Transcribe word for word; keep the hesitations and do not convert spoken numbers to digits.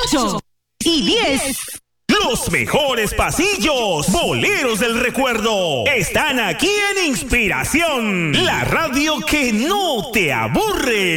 ocho y diez. Los mejores pasillos, boleros del recuerdo, están aquí en Inspiración, la radio que no te aburre.